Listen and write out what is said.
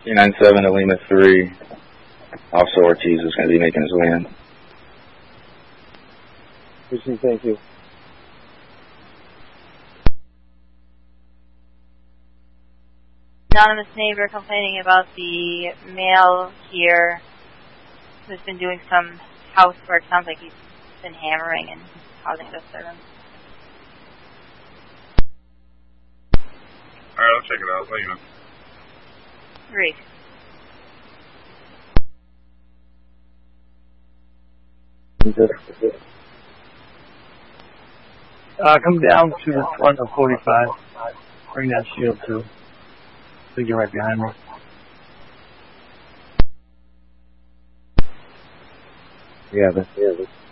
397 to Lima 3. Officer Ortiz is going to be making his way in. Thank you. Anonymous neighbor complaining about the male here who's been doing some housework. Sounds like he's been hammering and causing disturbance. Alright, I'll check it out. Let you know. 3. Come down to the front of 45. Bring that shield too. I think you're right behind me. Yeah,